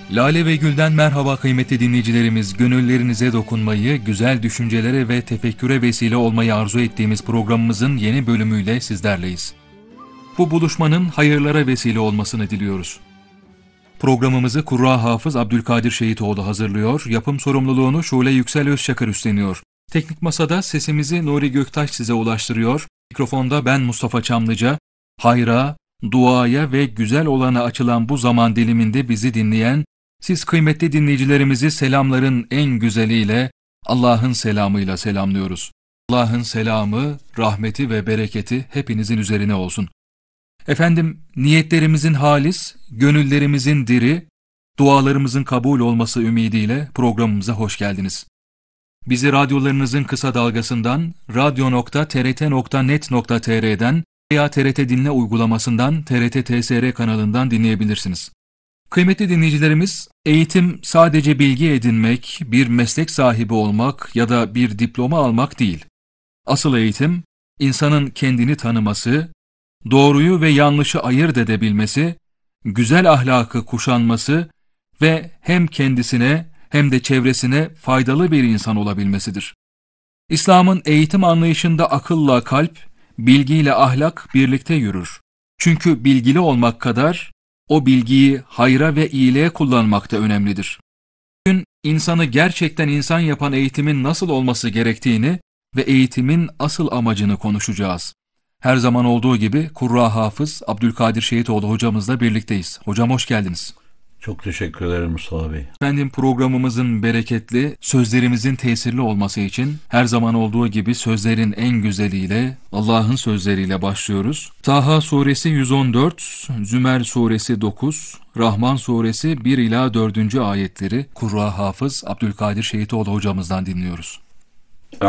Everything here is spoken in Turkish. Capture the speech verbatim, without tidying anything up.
Lale ve Gül'den merhaba kıymetli dinleyicilerimiz. Gönüllerinize dokunmayı, güzel düşüncelere ve tefekküre vesile olmayı arzu ettiğimiz programımızın yeni bölümüyle sizlerleyiz. Bu buluşmanın hayırlara vesile olmasını diliyoruz. Programımızı Kurra Hafız Abdülkadir Şehitoğlu hazırlıyor, yapım sorumluluğunu Şule Yüksel Özçakır üstleniyor. Teknik Masa'da sesimizi Nuri Göktaş size ulaştırıyor, mikrofonda ben Mustafa Çamlıca. Hayra, duaya ve güzel olana açılan bu zaman diliminde bizi dinleyen, siz kıymetli dinleyicilerimizi selamların en güzeliyle, Allah'ın selamıyla selamlıyoruz. Allah'ın selamı, rahmeti ve bereketi hepinizin üzerine olsun. Efendim, niyetlerimizin halis, gönüllerimizin diri, dualarımızın kabul olması ümidiyle programımıza hoş geldiniz. Bizi radyolarınızın kısa dalgasından, radyo nokta t r t nokta net nokta t r'den veya T R T Dinle uygulamasından, T R T T S R kanalından dinleyebilirsiniz. Kıymetli dinleyicilerimiz, eğitim sadece bilgi edinmek, bir meslek sahibi olmak ya da bir diploma almak değil. Asıl eğitim, insanın kendini tanıması, doğruyu ve yanlışı ayırt edebilmesi, güzel ahlakı kuşanması ve hem kendisine hem de çevresine faydalı bir insan olabilmesidir. İslam'ın eğitim anlayışında akılla kalp, bilgiyle ahlak birlikte yürür. Çünkü bilgili olmak kadar, o bilgiyi hayra ve iyiliğe kullanmak da önemlidir. Bugün insanı gerçekten insan yapan eğitimin nasıl olması gerektiğini ve eğitimin asıl amacını konuşacağız. Her zaman olduğu gibi Kurra Hafız Abdülkadir Şehitoğlu hocamızla birlikteyiz. Hocam hoş geldiniz. Çok teşekkür ederim Mustafa Bey. Efendim, programımızın bereketli, sözlerimizin tesirli olması için her zaman olduğu gibi sözlerin en güzeliyle, Allah'ın sözleriyle başlıyoruz. Taha suresi yüz on dört, Zümer suresi dokuz, Rahman suresi bir ila dördüncü ayetleri Kurra Hafız Abdülkadir Şehitoğlu hocamızdan dinliyoruz.